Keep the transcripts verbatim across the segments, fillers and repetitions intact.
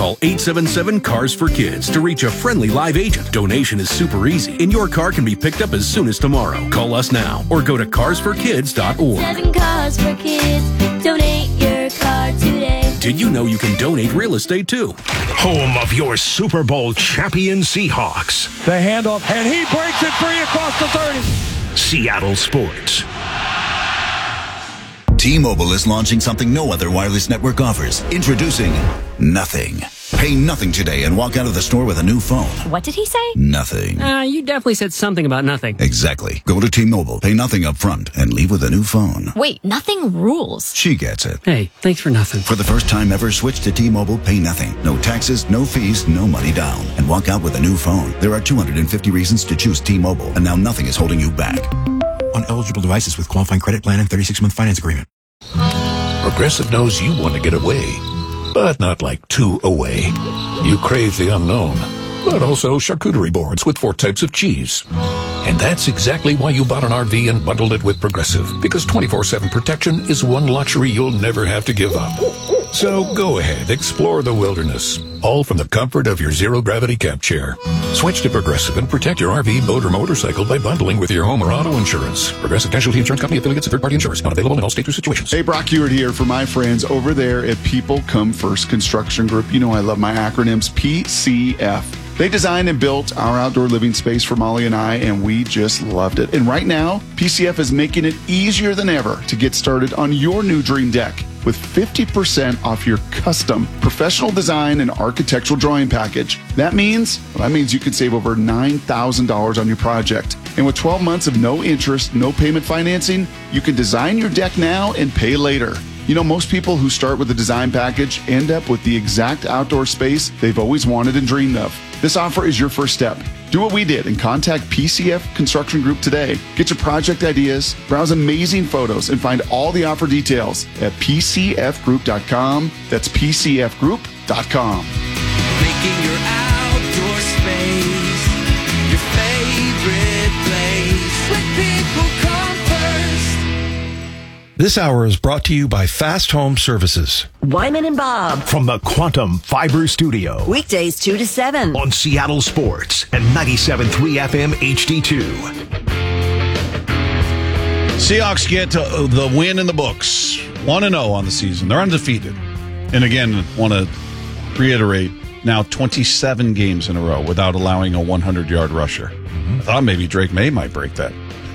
Call eight seven seven, C A R S for Kids to reach a friendly live agent. Donation is super easy, and your car can be picked up as soon as tomorrow. Call us now or go to cars for kids dot org. Seven Cars for Kids. Donate your car today. Did you know you can donate real estate too? Home of your Super Bowl champion Seahawks. The handoff, and he breaks it free across the thirty. Seattle Sports. T-Mobile is launching something no other wireless network offers. Introducing Nothing. Pay nothing today and walk out of the store with a new phone. What did he say? Nothing. Uh, you definitely said something about nothing. Exactly. Go to T-Mobile, pay nothing up front, and leave with a new phone. Wait, nothing rules. She gets it. Hey, thanks for nothing. For the first time ever, switch to T-Mobile, pay nothing. No taxes, no fees, no money down. And walk out with a new phone. There are two hundred fifty reasons to choose T-Mobile, and now nothing is holding you back. On eligible devices with qualifying credit plan and thirty-six month finance agreement. Progressive knows you want to get away, but not like too away. You crave the unknown, but also charcuterie boards with four types of cheese. And that's exactly why you bought an R V and bundled it with Progressive, because twenty-four seven protection is one luxury you'll never have to give up. So go ahead, explore the wilderness, all from the comfort of your zero-gravity camp chair. Switch to Progressive and protect your R V, boat, or motorcycle by bundling with your home or auto insurance. Progressive Casualty Insurance Company, affiliates, and third-party insurers. Not available in all states or situations. Hey, Brock Ewart here for my friends over there at People Come First Construction Group. You know I love my acronyms, P C F. They designed and built our outdoor living space for Molly and I, and we just loved it. And right now, P C F is making it easier than ever to get started on your new dream deck with fifty percent off your custom professional design and architectural drawing package. That means, well, that means you can save over nine thousand dollars on your project. And with twelve months of no interest, no payment financing, you can design your deck now and pay later. You know, most people who start with a design package end up with the exact outdoor space they've always wanted and dreamed of. This offer is your first step. Do what we did and contact P C F Construction Group today. Get your project ideas, browse amazing photos, and find all the offer details at P C F group dot com. That's P C F group dot com. Making your outdoor space your favorite place. Let people come first. This hour is brought to you by Fast Home Services. Wyman and Bob. From the Quantum Fiber Studio. Weekdays two to seven. On Seattle Sports and ninety-seven point three F M H D two. Seahawks get uh, the win in the books. one and oh on the season. They're undefeated. And again, want to reiterate, now twenty-seven games in a row without allowing a hundred-yard rusher. Mm-hmm. I thought maybe Drake May might break that.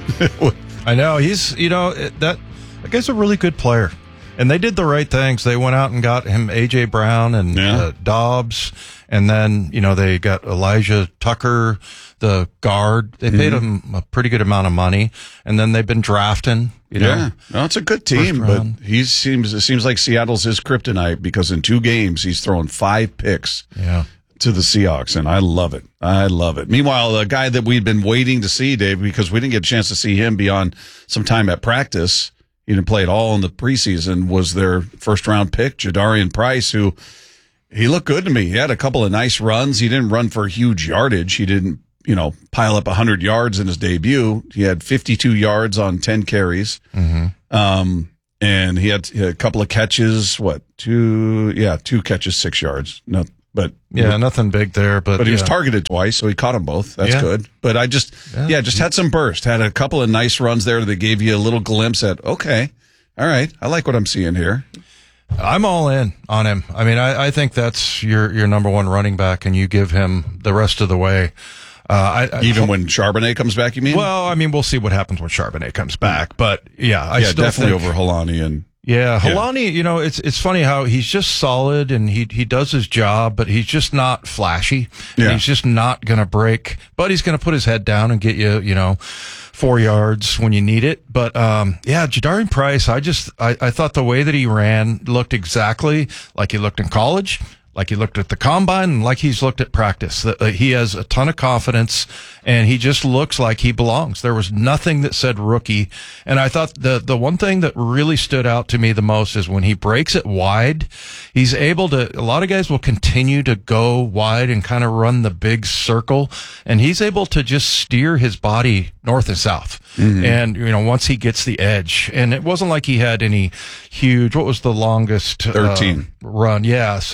I know. He's, you know, that... That guy's a really good player. And they did the right things. They went out and got him A J. Brown and yeah. uh, Dobbs. And then, you know, they got Elijah Tucker, the guard. They paid mm-hmm. him a pretty good amount of money. And then they've been drafting, you know. Yeah, no, it's a good team, but he seems, it seems like Seattle's his kryptonite because in two games he's thrown five picks. Yeah. To the Seahawks, and I love it. I love it. Meanwhile, the guy that we'd been waiting to see, Dave, because we didn't get a chance to see him beyond some time at practice, he didn't play at all in the preseason, was their first-round pick, Jadarian Price, who he looked good to me. He had a couple of nice runs. He didn't run for huge yardage. He didn't, you know, pile up one hundred yards in his debut. He had fifty-two yards on ten carries. Mm-hmm. Um, and he had, he had a couple of catches, what, two, yeah, two catches, six yards. No, but yeah, nothing big there, but but he yeah. was targeted twice, so he caught them both. That's yeah. good. But I just yeah. yeah, just had some burst. Had a couple of nice runs there that gave you a little glimpse at okay, all right, I like what I'm seeing here. I'm all in on him. I mean, I, I think that's your your number one running back, and you give him the rest of the way. Uh, I, Even I, when Charbonnet comes back, you mean? Well, I mean, we'll see what happens when Charbonnet comes back, but yeah, I yeah, still definitely think, over Helani and. Yeah, Helani, you know, it's it's funny how he's just solid and he he does his job, but he's just not flashy. Yeah. He's just not going to break, but he's going to put his head down and get you, you know, four yards when you need it. But, um, yeah, Jadarian Price, I just, I, I thought the way that he ran looked exactly like he looked in college, like he looked at the combine, and like he's looked at practice. Uh, he has a ton of confidence, and he just looks like he belongs. There was nothing that said rookie. And I thought the the one thing that really stood out to me the most is when he breaks it wide, he's able to, a lot of guys will continue to go wide and kind of run the big circle, and he's able to just steer his body north and south. Mm-hmm. And, you know, once he gets the edge, and it wasn't like he had any huge, what was the longest thirteen uh, run? Yeah. So, I mean,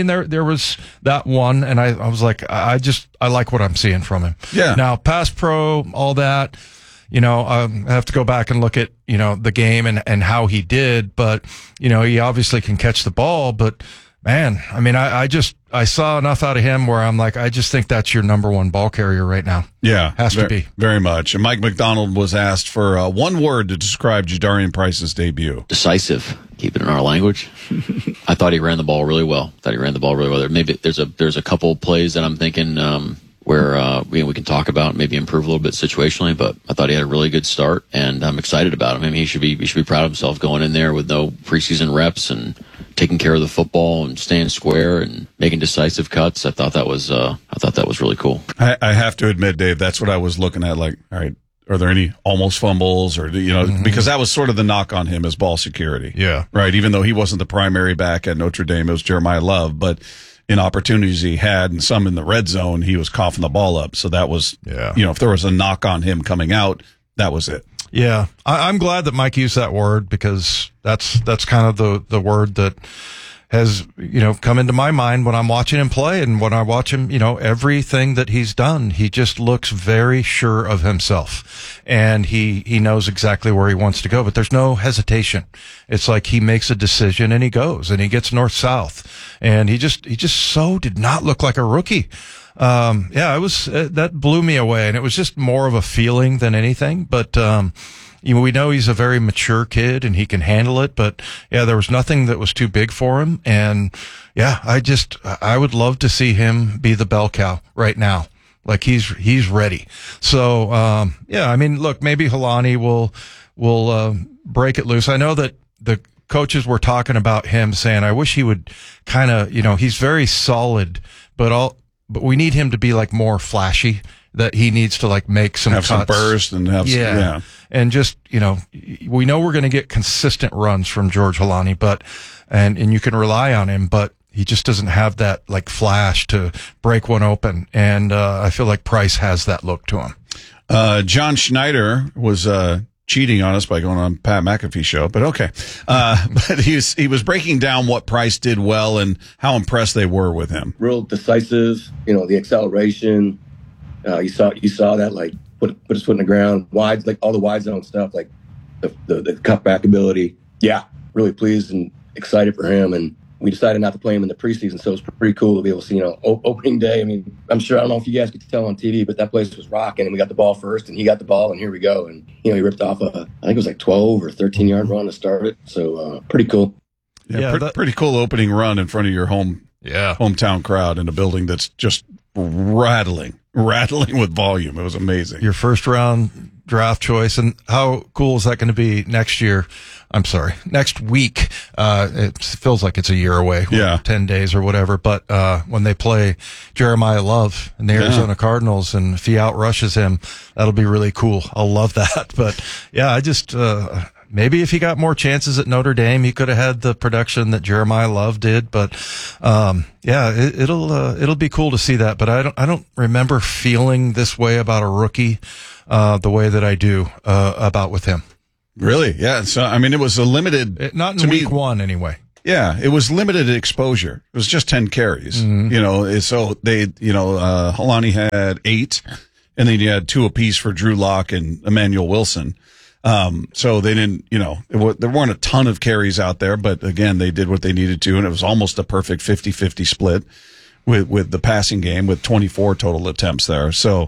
mean, there there was that one, and I, I was like, I just I like what I'm seeing from him. Yeah. Now, pass pro, all that. You know, um, I have to go back and look at, you know, the game and, and how he did. But, you know, he obviously can catch the ball. But, man, I mean, I, I just I saw enough out of him where I'm like, I just think that's your number one ball carrier right now. Yeah. Has to very, be. Very much. And Mike McDonald was asked for uh, one word to describe Jadarian Price's debut. Decisive. Keep it in our language. I thought he ran the ball really well. thought he ran the ball really well. There, maybe there's a there's a couple plays that I'm thinking um, – where uh, we, we can talk about maybe improve a little bit situationally, but I thought he had a really good start, and I'm excited about him. I mean, he should be he should be proud of himself going in there with no preseason reps and taking care of the football and staying square and making decisive cuts. I thought that was uh, I thought that was really cool. I, I have to admit, Dave, that's what I was looking at. Like, all right, are there any almost fumbles, or you know, mm-hmm. because that was sort of the knock on him as ball security. Yeah, right. Even though he wasn't the primary back at Notre Dame, it was Jeremiah Love, but in opportunities he had and some in the red zone, he was coughing the ball up. So that was, yeah. you know, if there was a knock on him coming out, that was it. Yeah. I, I'm glad that Mike used that word, because that's, that's kind of the, the word that has, you know, come into my mind when I'm watching him play, and when I watch him, you know, everything that he's done, he just looks very sure of himself, and he, he knows exactly where he wants to go, but there's no hesitation. It's like he makes a decision and he goes and he gets north south, and he just, he just so did not look like a rookie. Um, yeah, it was, uh, that blew me away, and it was just more of a feeling than anything, but, um, you know, we know he's a very mature kid and he can handle it, but yeah, there was nothing that was too big for him. And yeah, I just, I would love to see him be the bell cow right now. Like he's, he's ready. So, um, yeah, I mean, look, maybe Helani will, will, uh, break it loose. I know that the coaches were talking about him saying, I wish he would kind of, you know, he's very solid, but all, but we need him to be like more flashy, that he needs to like make some have cuts. some burst and have yeah. some, yeah. And just, you know, we know we're going to get consistent runs from George Helani, but, and, and you can rely on him, but he just doesn't have that like flash to break one open. And, uh, I feel like Price has that look to him. Uh, John Schneider was, uh, cheating on us by going on Pat McAfee show, but okay. Uh, but he was, he was breaking down what Price did well and how impressed they were with him. Real decisive, you know, the acceleration. Uh, you saw, you saw that, like, put, put his foot in the ground, wide, like all the wide zone stuff, like the, the, the cutback ability. Yeah, really pleased and excited for him. And we decided not to play him in the preseason, so it was pretty cool to be able to see, you know, o- opening day. I mean, I'm sure, I don't know if you guys could tell on T V, but that place was rocking, and we got the ball first, and he got the ball, and here we go. And, you know, he ripped off a, I think it was like twelve or thirteen yard run to start it. So uh, pretty cool. Yeah, Yeah, pre- that- pretty cool opening run in front of your home, Yeah. hometown crowd in a building that's just rattling, rattling with volume. It was amazing. Your first round draft choice. And how cool is that going to be next year? I'm sorry, next week. Uh, it feels like it's a year away. Yeah. ten days or whatever. But, uh, when they play Jeremiah Love and the Yeah. Arizona Cardinals, and if he outrushes him, that'll be really cool. I'll love that. But yeah, I just, uh, maybe if he got more chances at Notre Dame, he could have had the production that Jeremiah Love did. But, um, yeah, it, it'll, uh, it'll be cool to see that. But I don't, I don't remember feeling this way about a rookie, uh, the way that I do, uh, about with him. Really? Yeah. So, I mean, it was a limited, It, not in to week me, one anyway. yeah, it was limited exposure. It was just ten carries, Mhm. you know, so they, you know, uh, Helani had eight, and then you had two apiece for Drew Lock and Emmanuel Wilson. Um, so they didn't, you know, it w- there weren't a ton of carries out there, but again, they did what they needed to, and it was almost a perfect fifty-fifty split with, with the passing game, with twenty-four total attempts there. So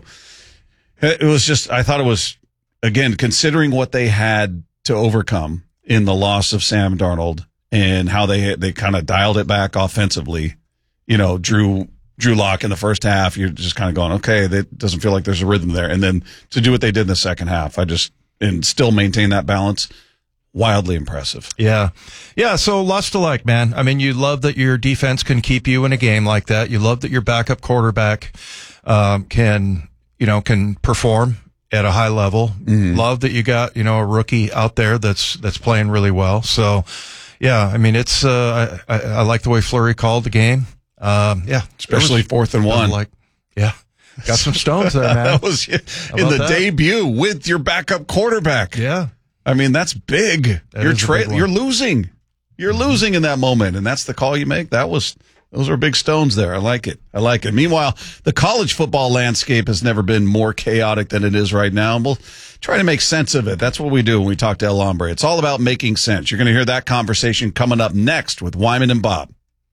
it was just, I thought it was, again, considering what they had to overcome in the loss of Sam Darnold and how they, they kind of dialed it back offensively, you know, Drew, Drew Lock in the first half, you're just kind of going, okay, that doesn't feel like there's a rhythm there. And then to do what they did in the second half, I just, and still maintain that balance, wildly impressive. Yeah. Yeah. So lots to like, man. I mean, you love that your defense can keep you in a game like that. You love that your backup quarterback, um, can, you know, can perform at a high level. Mm-hmm. Love that you got, you know, a rookie out there that's, that's playing really well. So yeah, I mean, it's, uh, I, I, I like the way Fleury called the game. Um, yeah. Especially was, fourth and one. Like, yeah. Got some stones there, man. That was in the that? debut with your backup quarterback. Yeah. I mean, that's big. That you're is a tra- big one. you're losing. You're losing in that moment, and that's the call you make. That was Those are big stones there. I like it. I like it. Meanwhile, the college football landscape has never been more chaotic than it is right now. And we'll try to make sense of it. That's what we do when we talk to El Hombre. It's all about making sense. You're going to hear that conversation coming up next with Wyman and Bob.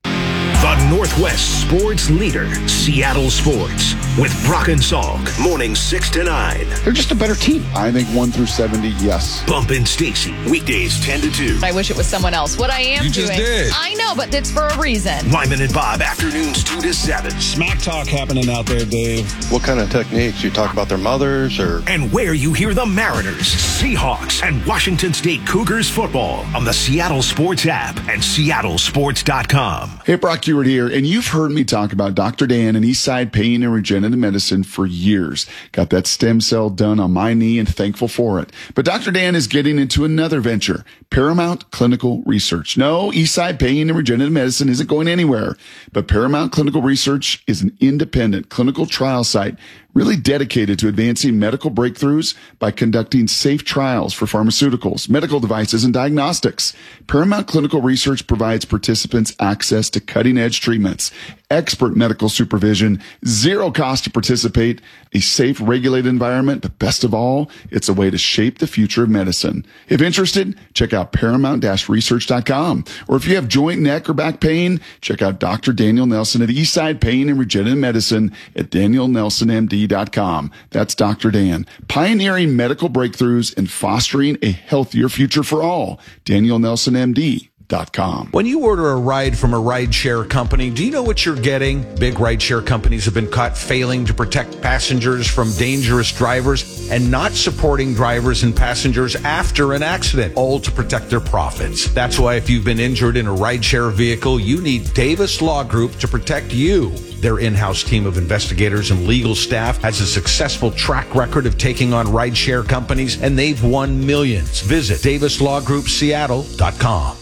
The Northwest sports leader, Seattle Sports, with Brock and Salk, mornings six to nine. They're just a better team. I think one through seventy, yes. Bump and Stacy, weekdays ten to two. I wish it was someone else. What I am You doing. just did. I know, but it's for a reason. Wyman and Bob, afternoons two to seven. Smack talk happening out there, Dave. What kind of techniques? You talk about their mothers or? And where you hear the Mariners, Seahawks, and Washington State Cougars football on the Seattle Sports app and seattle sports dot com. Hey, Brock Ewart here, and you've heard me talk about Doctor Dan and Eastside Pain and Regenerative Medicine for years. Got that stem cell done on my knee and thankful for it. But Doctor Dan is getting into another venture, Paramount Clinical Research. No, Eastside Pain and Regenerative Medicine isn't going anywhere, but Paramount Clinical Research is an independent clinical trial site really dedicated to advancing medical breakthroughs by conducting safe trials for pharmaceuticals, medical devices, and diagnostics. Paramount Clinical Research provides participants access to cutting-edge treatments, expert medical supervision, zero cost to participate, a safe, regulated environment, but best of all, it's a way to shape the future of medicine. If interested, check out paramount dash research dot com. Or if you have joint, neck, or back pain, check out Doctor Daniel Nelson at Eastside Pain and Regenerative Medicine at daniel nelson m d dot com. That's Doctor Dan, pioneering medical breakthroughs and fostering a healthier future for all. daniel nelson m d dot com. When you order a ride from a rideshare company, do you know what you're getting? Big rideshare companies have been caught failing to protect passengers from dangerous drivers and not supporting drivers and passengers after an accident, all to protect their profits. That's why if you've been injured in a rideshare vehicle, you need Davis Law Group to protect you. Their in-house team of investigators and legal staff has a successful track record of taking on rideshare companies, and they've won millions. Visit davis law group seattle dot com.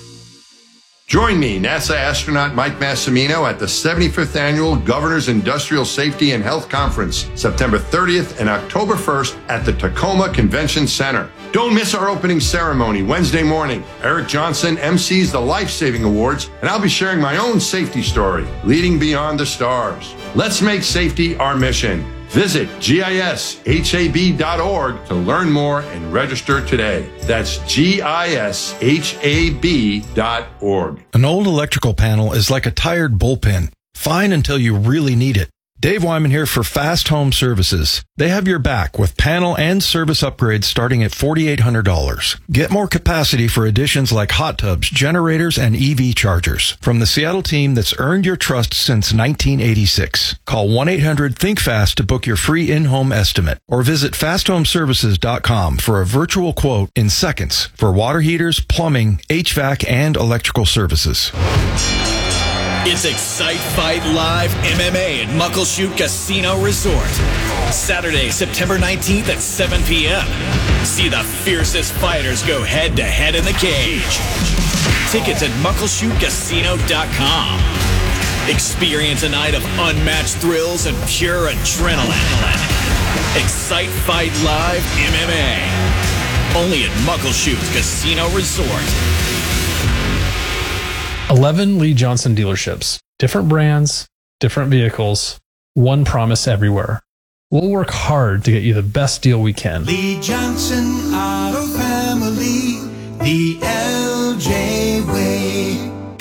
Join me, NASA astronaut Mike Massimino, at the seventy-fifth Annual Governor's Industrial Safety and Health Conference, September thirtieth and October first at the Tacoma Convention Center. Don't miss our opening ceremony Wednesday morning. Eric Johnson M Cs the Life Saving Awards, and I'll be sharing my own safety story, Leading Beyond the Stars. Let's make safety our mission. Visit gishab dot org to learn more and register today. That's gishab dot org. An old electrical panel is like a tired bullpen. Fine until you really need it. Dave Wyman here for Fast Home Services. They have your back with panel and service upgrades starting at four thousand eight hundred dollars. Get more capacity for additions like hot tubs, generators, and E V chargers. From the Seattle team that's earned your trust since nineteen eighty-six. Call one eight hundred think fast to book your free in-home estimate or visit fast home services dot com for a virtual quote in seconds for water heaters, plumbing, H V A C, and electrical services. It's Excite Fight Live M M A at Muckleshoot Casino Resort. Saturday, September nineteenth at seven p.m. See the fiercest fighters go head-to-head in the cage. Tickets at muckleshoot casino dot com. Experience a night of unmatched thrills and pure adrenaline. Excite Fight Live M M A. Only at Muckleshoot Casino Resort. eleven Lee Johnson dealerships, different brands, different vehicles, one promise everywhere. We'll work hard to get you the best deal we can. Lee Johnson Auto Family, the L J way.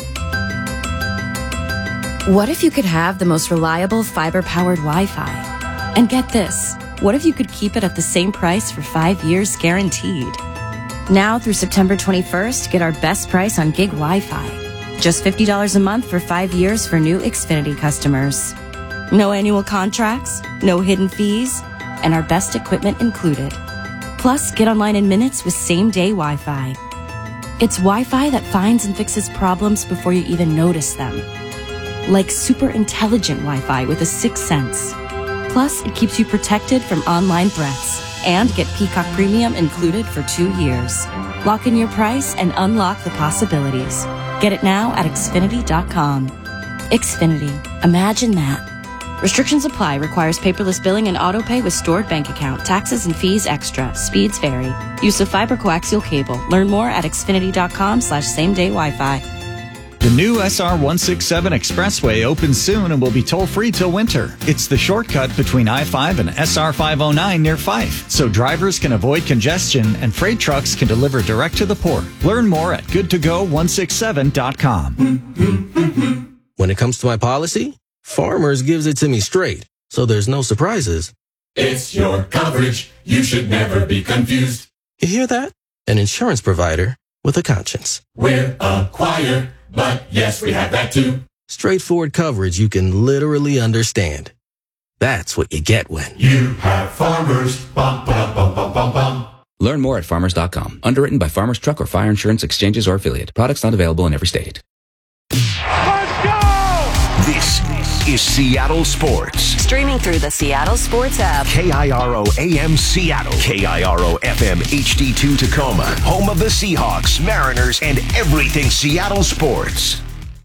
What if you could have the most reliable fiber-powered Wi-Fi? And get this, what if you could keep it at the same price for five years guaranteed? Now through September twenty-first, get our best price on gig Wi-Fi. Just fifty dollars a month for five years for new Xfinity customers. No annual contracts, no hidden fees, and our best equipment included. Plus, get online in minutes with same-day Wi-Fi. It's Wi-Fi that finds and fixes problems before you even notice them. Like super intelligent Wi-Fi with a sixth sense. Plus, it keeps you protected from online threats. And get Peacock Premium included for two years. Lock in your price and unlock the possibilities. Get it now at xfinity dot com. Xfinity. Imagine that. Restrictions apply. Requires paperless billing and auto pay with stored bank account. Taxes and fees extra. Speeds vary. Use of fiber coaxial cable. Learn more at xfinity dot com slash same day Wi-Fi. The new S R one sixty-seven Expressway opens soon and will be toll-free till winter. It's the shortcut between I five and S R five oh nine near Fife, so drivers can avoid congestion and freight trucks can deliver direct to the port. Learn more at good to go one sixty-seven dot com. When it comes to my policy, Farmers gives it to me straight, so there's no surprises. It's your coverage. You should never be confused. You hear that? An insurance provider with a conscience. We're a choir, but yes, we have that too. Straightforward coverage you can literally understand. That's what you get when you have Farmers. Bum, bum, bum, bum, bum, bum. Learn more at farmers dot com. Underwritten by Farmers Truck or Fire Insurance Exchanges or affiliate. Products not available in every state. Let's go! This is Seattle Sports. Streaming through the Seattle Sports app. K I R O A M Seattle. K I R O F M H D two Tacoma. Home of the Seahawks, Mariners, and everything Seattle sports.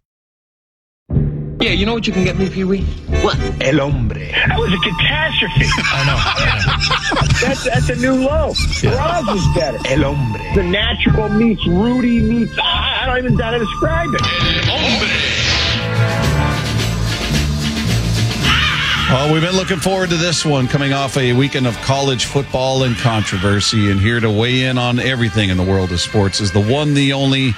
Yeah, you know what you can get me, Pee-wee? What? El hombre. That was a catastrophe. I know. I know. That's that's a new low. Roz is better. El hombre. The natural meets Rudy meets. I don't even know how to describe it. El hombre. Well, we've been looking forward to this one coming off a weekend of college football and controversy. And here to weigh in on everything in the world of sports is the one, the only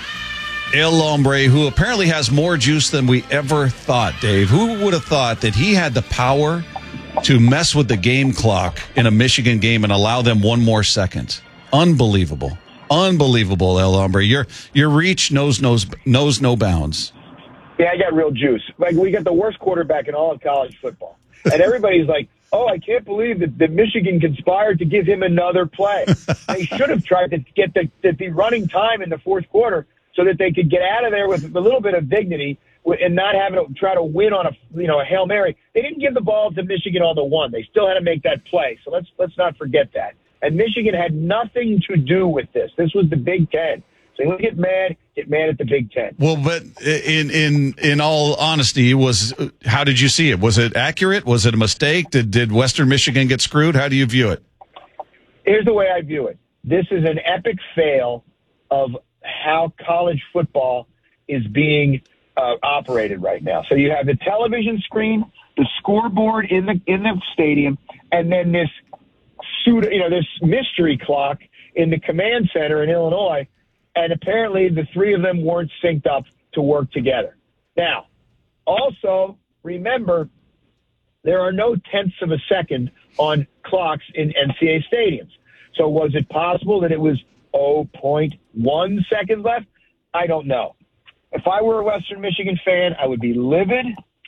El Hombre, who apparently has more juice than we ever thought, Dave. Who would have thought that he had the power to mess with the game clock in a Michigan game and allow them one more second? Unbelievable. Unbelievable, El Hombre. Your your reach knows, knows, knows no bounds. Yeah, I got real juice. Like, we got the worst quarterback in all of college football. And everybody's like, oh, I can't believe that, that Michigan conspired to give him another play. They should have tried to get the, the, the running time in the fourth quarter so that they could get out of there with a little bit of dignity and not having to try to win on a, you know, a Hail Mary. They didn't give the ball to Michigan on the one. They still had to make that play. So let's let's not forget that. And Michigan had nothing to do with this. This was the Big Ten. So you get mad, get mad at the Big Ten. Well, but in in in all honesty, was how did you see it? Was it accurate? Was it a mistake? Did did Western Michigan get screwed? How do you view it? Here's the way I view it. This is an epic fail of how college football is being uh, operated right now. So you have the television screen, the scoreboard in the in the stadium, and then this pseudo, you know, this mystery clock in the command center in Illinois. And apparently the three of them weren't synced up to work together. Now, also, remember, there are no tenths of a second on clocks in N C double A stadiums. So was it possible that it was zero point one seconds left? I don't know. If I were a Western Michigan fan, I would be livid.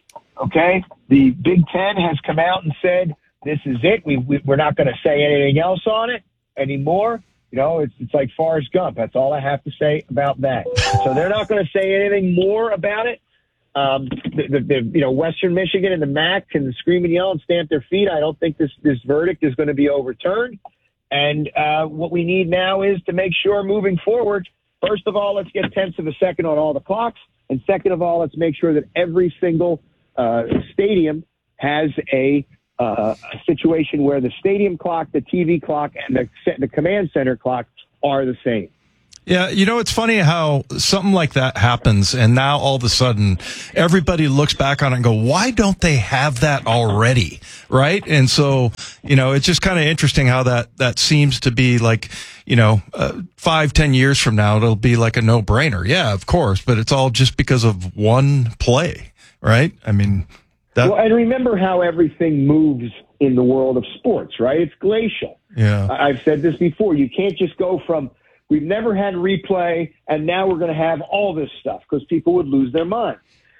Okay? The Big Ten has come out and said, this is it. We, we, we're not going to say anything else on it anymore. You know, it's it's like Forrest Gump. That's all I have to say about that. So they're not going to say anything more about it. Um, the, the, the you know Western Michigan and the M A C can scream and yell and stamp their feet. I don't think this this verdict is going to be overturned. And uh, what we need now is to make sure moving forward. First of all, let's get tenths of a second on all the clocks, and second of all, let's make sure that every single uh, stadium has a Uh, a situation where the stadium clock, the T V clock, and the the command center clock are the same. Yeah, you know, it's funny how something like that happens, and now all of a sudden everybody looks back on it and go, why don't they have that already, right? And so, you know, it's just kind of interesting how that, that seems to be like, you know, uh, five, ten years from now, it'll be like a no-brainer. Yeah, of course, but it's all just because of one play, right? I mean... That, well, and remember how everything moves in the world of sports, right? It's glacial. Yeah. I've said this before. You can't just go from, we've never had replay, and now we're going to have all this stuff because people would lose their mind.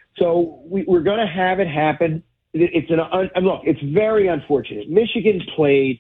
So we, we're going to have it happen. It's an, and look, it's very unfortunate. Michigan played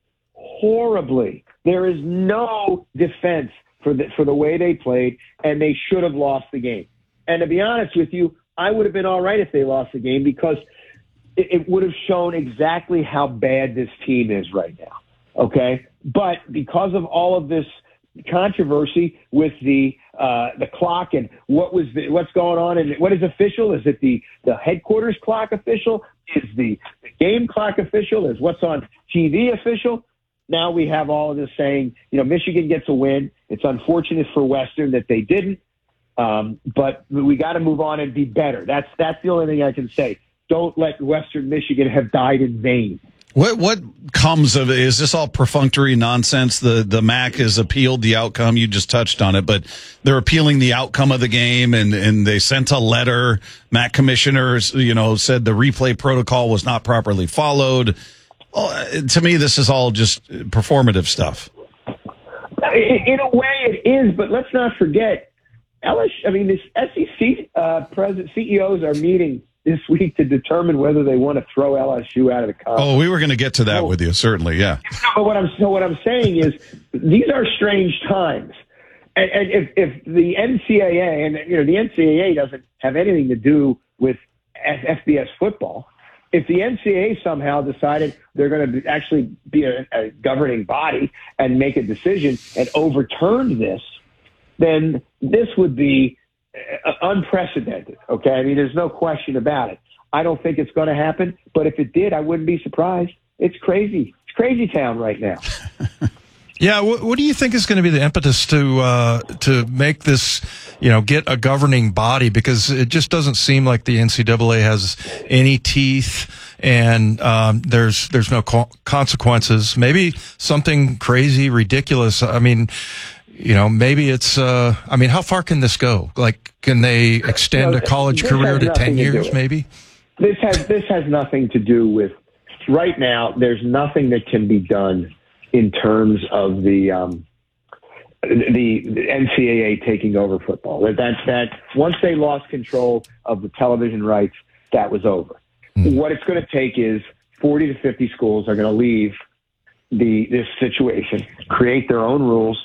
horribly. There is no defense for the, for the way they played, and they should have lost the game. And to be honest with you, I would have been all right if they lost the game because it, it would have shown exactly how bad this team is right now. Okay. But because of all of this controversy with the, uh, the clock and what was the, what's going on and what is official? Is it the, the headquarters clock official? Is the, the game clock official? Is what's on T V official? Now we have all of this saying, you know, Michigan gets a win. It's unfortunate for Western that they didn't. Um, but we got to move on and be better. That's that's the only thing I can say. Don't let Western Michigan have died in vain. What what comes of it? Is this all perfunctory nonsense? The the M A C has appealed the outcome. You just touched on it, but they're appealing the outcome of the game, and, and they sent a letter. M A C commissioners, you know, said the replay protocol was not properly followed. Well, to me, this is all just performative stuff. In a way, it is, but let's not forget, L S U, I mean, this S E C uh, president C E Os are meeting this week to determine whether they want to throw L S U out of the conference. Oh, we were going to get to that so, with you, certainly, yeah. But what I'm so what I'm saying is these are strange times, and, and if if the N C double A and you know the N C double A doesn't have anything to do with F B S football, if the N C double A somehow decided they're going to actually be a, a governing body and make a decision and overturn this, then this would be unprecedented. Okay. I mean, there's no question about it. I don't think it's going to happen, but if it did, I wouldn't be surprised. It's crazy. It's crazy town right now. Yeah. What, what do you think is going to be the impetus to, uh, to make this, you know, get a governing body? Because it just doesn't seem like the N C double A has any teeth, and, um, there's, there's no co- consequences. Maybe something crazy, ridiculous. I mean, You know, maybe it's, uh, I mean, how far can this go? Like, can they extend no, a college this career to ten to years, maybe? This has, this has nothing to do with, right now, there's nothing that can be done in terms of the, um, the, the N C double A taking over football. That, that, that once they lost control of the television rights, that was over. Hmm. What it's going to take is forty to fifty schools are going to leave the, this situation, create their own rules,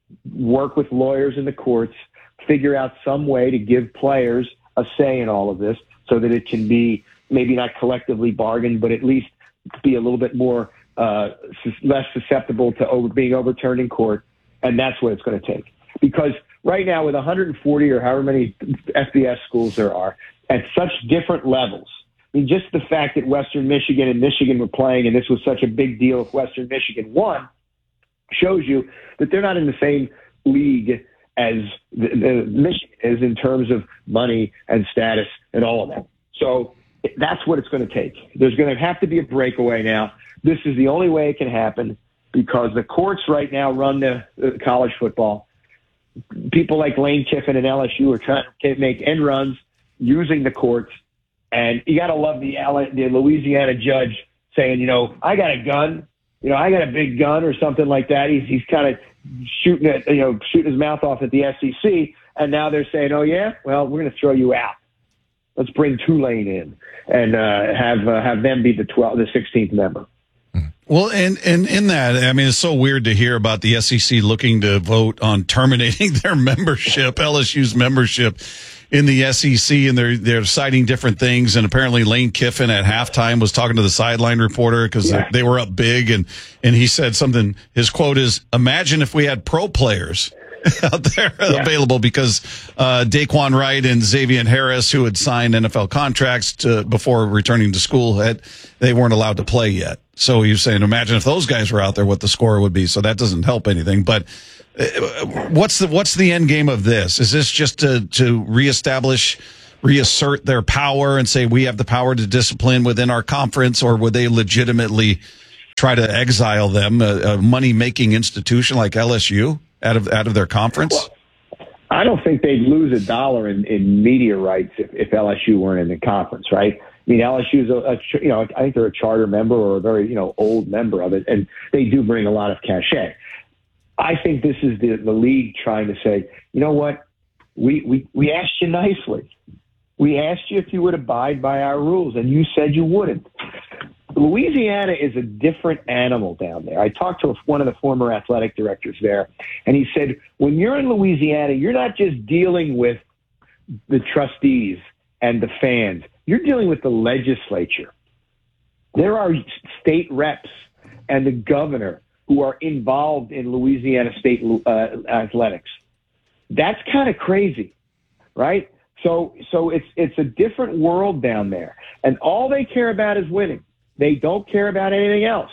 work with lawyers in the courts, figure out some way to give players a say in all of this so that it can be maybe not collectively bargained, but at least be a little bit more uh, less susceptible to over, being overturned in court. And that's what it's going to take. Because right now with one hundred forty or however many F B S schools there are at such different levels, I mean, just the fact that Western Michigan and Michigan were playing and this was such a big deal if Western Michigan won, shows you that they're not in the same league as the, the Michigan is in terms of money and status and all of that. So that's what it's going to take. There's going to have to be a breakaway now. This is the only way it can happen because the courts right now run the, the college football. People like Lane Kiffin and L S U are trying to make end runs using the courts. And you got to love the, the Louisiana judge saying, you know, I got a gun. You know, I got a big gun or something like that. He's he's kind of shooting at, you know, shooting his mouth off at the S E C, and now they're saying, "Oh yeah, well, we're going to throw you out. Let's bring Tulane in and uh, have uh, have them be the twelfth, the sixteenth member." Well, and, and in that, I mean, it's so weird to hear about the S E C looking to vote on terminating their membership, L S U's membership in the S E C, and they're they're citing different things. And apparently, Lane Kiffin at halftime was talking to the sideline reporter because yeah. they, they were up big, and and he said something. His quote is, "Imagine if we had pro players out there yeah. available," because uh, Daquan Wright and Xavier Harris, who had signed N F L contracts to, before returning to school, had they weren't allowed to play yet. So he was saying, imagine if those guys were out there, what the score would be. So that doesn't help anything. But what's the what's the end game of this? Is this just to to reestablish, reassert their power and say we have the power to discipline within our conference, or would they legitimately try to exile them, a, a money making institution like L S U, out of out of their conference? Well, I don't think they'd lose a dollar in, in media rights if, if L S U weren't in the conference, right? I mean, L S U is a, a, you know, I think they're a charter member or a very, you know, old member of it, and they do bring a lot of cachet. I think this is the, the league trying to say, you know what, we, we, we asked you nicely. We asked you if you would abide by our rules, and you said you wouldn't. Louisiana is a different animal down there. I talked to one of the former athletic directors there, and he said, when you're in Louisiana, you're not just dealing with the trustees and the fans. You're dealing with the legislature. There are state reps and the governor who are involved in Louisiana state uh, athletics. That's kind of crazy, right? So, so it's it's a different world down there, and all they care about is winning. They don't care about anything else.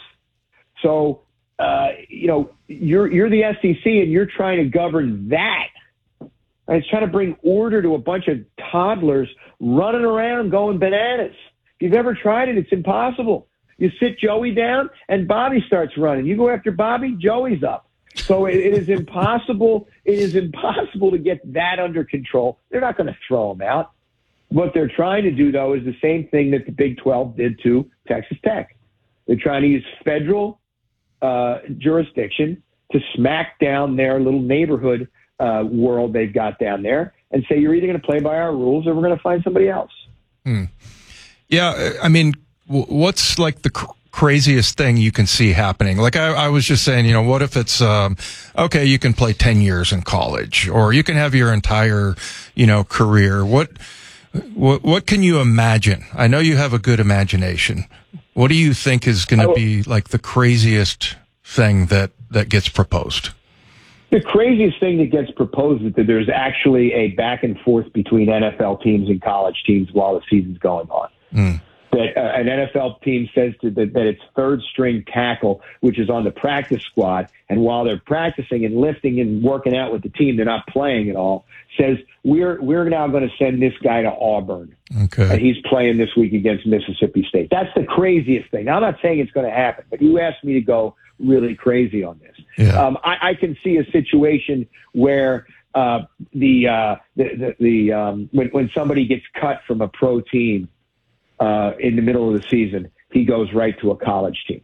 So, uh, you know, you're you're the S E C, and you're trying to govern that. And it's trying to bring order to a bunch of toddlers running around going bananas. If you've ever tried it, it's impossible. You sit Joey down, and Bobby starts running. You go after Bobby, Joey's up. So it, it is impossible. It is impossible to get that under control. They're not going to throw them out. What they're trying to do, though, is the same thing that the Big twelve did to Texas Tech. They're trying to use federal uh, jurisdiction to smack down their little neighborhood uh, world they've got down there and say, you're either going to play by our rules or we're going to find somebody else. Hmm. Yeah, I mean, w- what's like the cr- craziest thing you can see happening? Like I, I was just saying, you know, what if it's, um, okay, you can play ten years in college, or you can have your entire, you know, career. What, what, what can you imagine? I know you have a good imagination. What do you think is going to be like the craziest thing that, that gets proposed? The craziest thing that gets proposed is that there's actually a back and forth between N F L teams and college teams while the season's going on. Mm. That uh, an N F L team says to, that, that its third string tackle, which is on the practice squad, and while they're practicing and lifting and working out with the team, they're not playing at all, says, we're we're now going to send this guy to Auburn. Okay. And he's playing this week against Mississippi State. That's the craziest thing. Now, I'm not saying it's going to happen, but you asked me to go really crazy on this. Yeah. Um, I, I can see a situation where uh, the, uh, the the the um, when when somebody gets cut from a pro team uh, in the middle of the season, he goes right to a college team.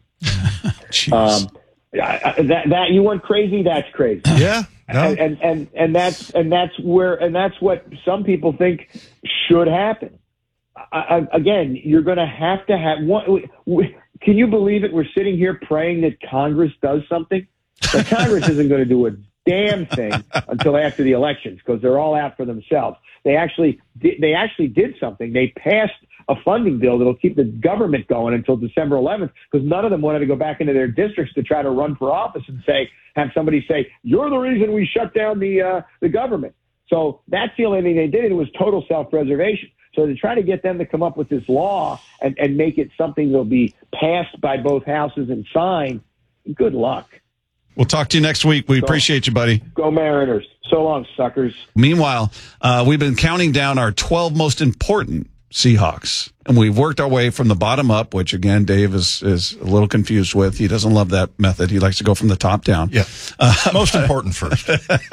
um, I, I, that that you want crazy? That's crazy. Yeah. No. And, and and and that's and that's where and that's what some people think should happen. I, I, again, you're going to have to have one. We, we, can you believe it? We're sitting here praying that Congress does something. But Congress isn't going to do a damn thing until after the elections because they're all out for themselves. They actually did, they actually did something. They passed a funding bill that'll keep the government going until December eleventh because none of them wanted to go back into their districts to try to run for office and say have somebody say you're the reason we shut down the uh, the government. So that's the only thing they did. It was total self-preservation. So to try to get them to come up with this law and, and make it something that'll be passed by both houses and signed, good luck. We'll talk to you next week. We so, appreciate you, buddy. Go Mariners. So long, suckers. Meanwhile, uh, we've been counting down our twelve most important Seahawks, and we've worked our way from the bottom up, which, again, Dave is, is a little confused with. He doesn't love that method. He likes to go from the top down. Yeah. Uh, most important first.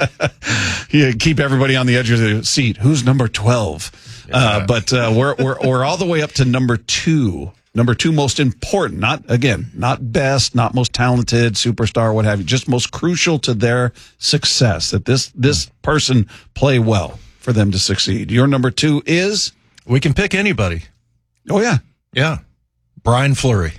Yeah, keep everybody on the edge of the seat. Who's number twelve? Yeah. Uh, but uh, we're, we're, we're all the way up to number two. Number two, most important, not, again, not best, not most talented, superstar, what have you, just most crucial to their success, that this this person play well for them to succeed. Your number two is? We can pick anybody. Oh, yeah. Yeah. Brian Fleury.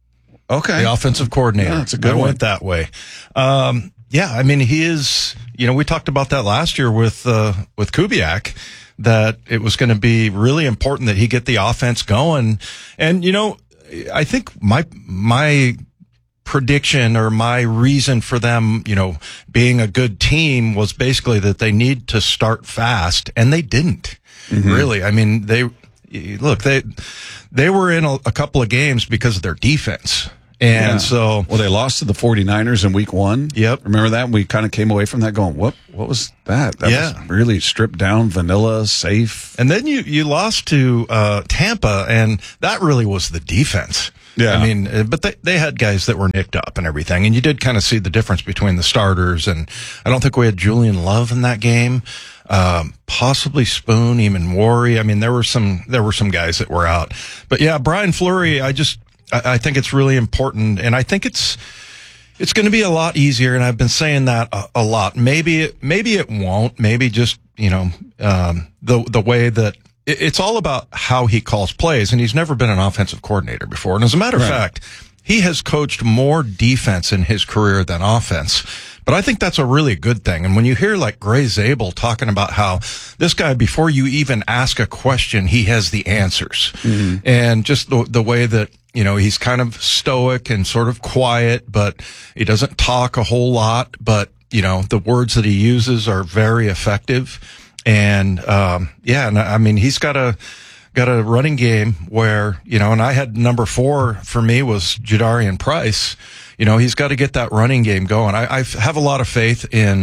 Okay. The offensive coordinator. Yeah, that's a good I one. went that way. Um, yeah, I mean, he is, you know, we talked about that last year with, uh, with Kubiak, that it was going to be really important that he get the offense going. And, you know, I think my, my prediction or my reason for them, you know, being a good team was basically that they need to start fast, and they didn't mm-hmm. really. I mean, they, look, they, they were in a, a couple of games because of their defense. And yeah. so, well, they lost to the 49ers in week one. Yep. Remember that? We kind of came away from that going, what, what was that? That yeah. was really stripped down, vanilla, safe. And then you, you lost to, uh, Tampa, and that really was the defense. Yeah. I mean, but they, they had guys that were nicked up and everything. And you did kind of see the difference between the starters. And I don't think we had Julian Love in that game. Um, possibly Spoon, even Worry. I mean, there were some, there were some guys that were out, but yeah, Brian Fleury, I just, I think it's really important, and I think it's it's going to be a lot easier. And I've been saying that a, a lot. Maybe it, maybe it won't. Maybe just you know um, the the way that it, it's all about how he calls plays. And he's never been an offensive coordinator before. And as a matter of right. fact, he has coached more defense in his career than offense. But I think that's a really good thing. And when you hear like Gray Zabel talking about how this guy, before you even ask a question, he has the answers, mm-hmm. and just the the way that. You know, he's kind of stoic and sort of quiet, but he doesn't talk a whole lot. But, you know, the words that he uses are very effective. And, um, yeah, and I mean, he's got a, got a running game where, you know, and I had number four for me was Jadarian Price. You know, he's got to get that running game going. I, I have a lot of faith in,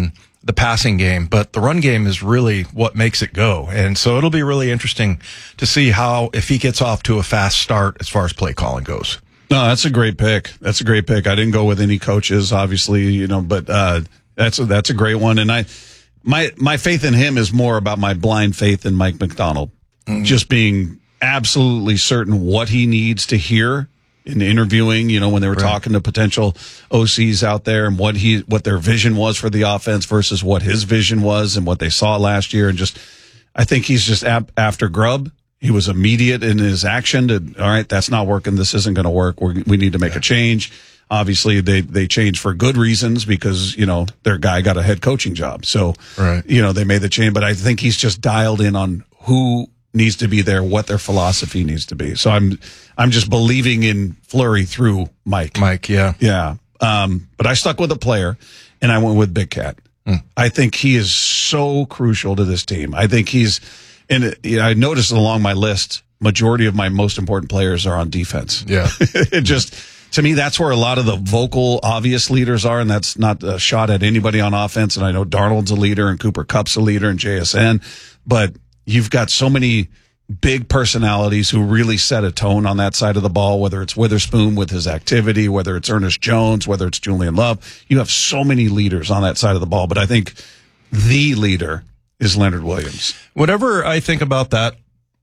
the passing game, but the run game is really what makes it go. And so it'll be really interesting to see how, if he gets off to a fast start as far as play calling goes. No, that's a great pick. That's a great pick. I didn't go with any coaches, obviously, you know, but uh, that's a, that's a great one. And I, my my faith in him is more about my blind faith in Mike Macdonald, mm-hmm. just being absolutely certain what he needs to hear in interviewing. You know, when they were right. talking to potential O Cs out there, and what he what their vision was for the offense versus what his vision was and what they saw last year, and just I think he's just ap- after grub. He was immediate in his action to, all right, that's not working. This isn't going to work. We're, we need to make yeah. a change. Obviously, they, they changed for good reasons because, you know, their guy got a head coaching job. So, right. you know, they made the change. But I think he's just dialed in on who needs to be there, what their philosophy needs to be. So I'm I'm just believing in Fleury through Mike. Mike, yeah. Yeah. Um, but I stuck with a player, and I went with Big Cat. Mm. I think he is so crucial to this team. I think he's... And you know, I noticed along my list, majority of my most important players are on defense. Yeah. It just, to me, that's where a lot of the vocal, obvious leaders are, and that's not a shot at anybody on offense. And I know Darnold's a leader, and Cooper Kupp's a leader, and J S N, but you've got so many big personalities who really set a tone on that side of the ball, whether it's Witherspoon with his activity, whether it's Ernest Jones, whether it's Julian Love. You have so many leaders on that side of the ball, but I think the leader is Leonard Williams. Whatever I think about that,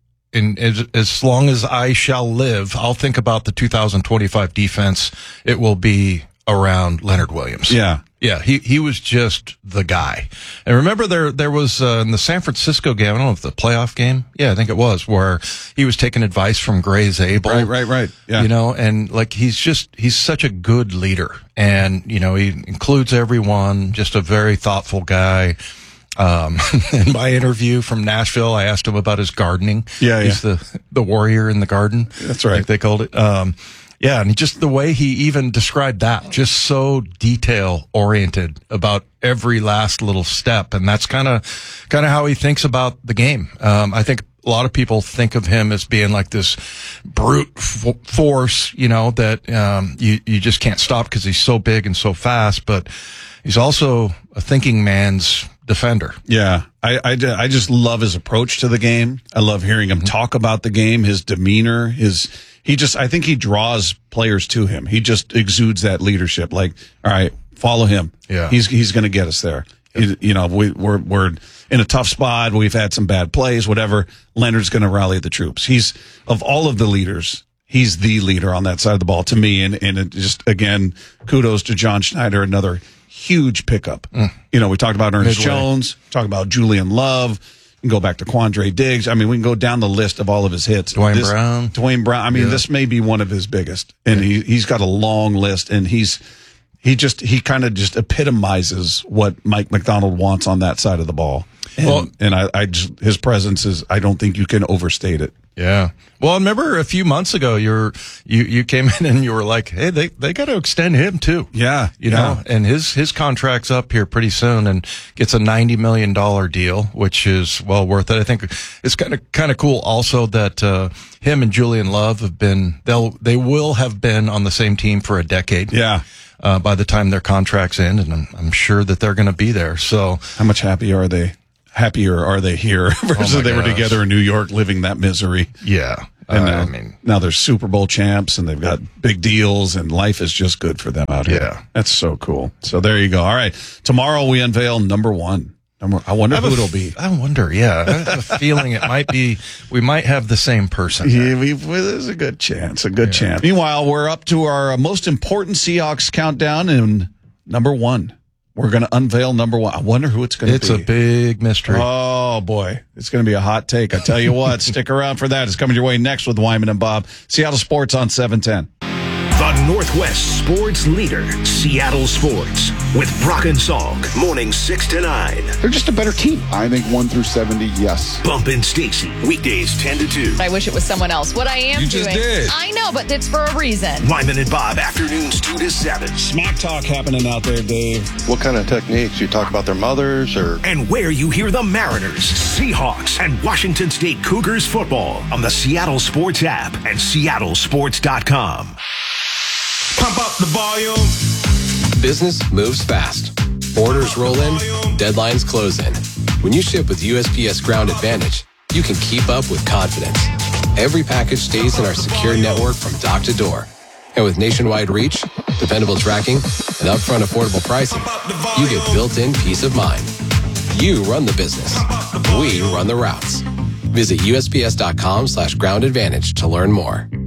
in as, as long as I shall live, I'll think about the two thousand twenty-five defense. It will be around Leonard Williams. Yeah. Yeah, he, he was just the guy. And remember there, there was, uh, in the San Francisco game, I don't know if the playoff game. Yeah, I think it was, where he was taking advice from Gray Zabel. Right, right, right. Yeah. You know, and like, he's just, he's such a good leader. And, you know, he includes everyone, just a very thoughtful guy. Um, in my interview from Nashville, I asked him about his gardening. Yeah, He's yeah. the, the warrior in the garden. That's right. I think they called it. Um, yeah. And just the way he even described that, just so detail oriented about every last little step. And that's kind of, kind of how he thinks about the game. Um, I think a lot of people think of him as being like this brute f- force, you know, that, um, you, you just can't stop because he's so big and so fast, but he's also a thinking man's defender. Yeah. I, I, I just love his approach to the game. I love hearing him mm-hmm. talk about the game, his demeanor, his, he just, I think he draws players to him. He just exudes that leadership. Like, all right, follow him. Yeah. He's, he's going to get us there. Yep. You know, we, we're, we're in a tough spot. We've had some bad plays, whatever. Leonard's going to rally the troops. He's, of all of the leaders, he's the leader on that side of the ball to me. And, and it just, again, kudos to John Schneider, another huge pickup. Mm. You know, we talked about Ernest Midway. Jones, talked about Julian Love. You can go back to Quandre Diggs. I mean, we can go down the list of all of his hits. Dwayne this, Brown. Dwayne Brown. I mean, Yeah. this may be one of his biggest. And he, he's got a long list, and he's, he just, he kind of just epitomizes what Mike Macdonald wants on that side of the ball. And, Well- and I, I just, his presence is, I don't think you can overstate it. Yeah. Well, I remember a few months ago, you're, you, you came in and you were like, hey, they, they got to extend him too. Yeah. You know, yeah. and his, his contract's up here pretty soon and gets a ninety million dollars deal, which is well worth it. I think it's kind of, kind of cool also that, uh, him and Julian Love have been, they'll, they will have been on the same team for a decade. Yeah. Uh, by the time their contracts end, and I'm, I'm sure that they're going to be there. So How much happier are they? Happier are they here versus Oh my they were gosh. together in New York living that misery. yeah. And Uh, now, I mean, now they're Super Bowl champs, and they've got big deals, and life is just good for them out here. Yeah. That's so cool. So there you go. All right. Tomorrow we unveil number one. Number, I wonder I have who a it'll f- be. I wonder, yeah. I have a feeling it might be, we might have the same person. Yeah, we, well, there's a good chance, a good Yeah. chance. Meanwhile, we're up to our most important Seahawks countdown, and number one. We're going to unveil number one. I wonder who it's going to It's be. a big mystery. Oh, boy. It's going to be a hot take. I tell you what, stick around for that. It's coming your way next with Wyman and Bob. Seattle Sports on seven ten. The Northwest sports leader, Seattle Sports, with Brock and Salk, morning six to nine. They're just a better team. I think one through seventy, yes. Bump and Stacy, weekdays ten to two. I wish it was someone else. What I am You just doing. did. I know, but it's for a reason. Wyman and Bob, afternoons two to seven. Smack talk happening out there, Dave. What kind of techniques? You talk about their mothers or? And where you hear the Mariners, Seahawks, and Washington State Cougars football on the Seattle Sports app and Seattle Sports dot com. Pump up the volume. Business moves fast. Orders roll in, deadlines close in. When you ship with U S P S Ground Advantage, you can keep up with confidence. Every package stays in our secure network from dock to door. And with nationwide reach, dependable tracking, and upfront affordable pricing, you get built-in peace of mind. You run the business. We run the routes. Visit U S P S dot com slash ground advantage to learn more.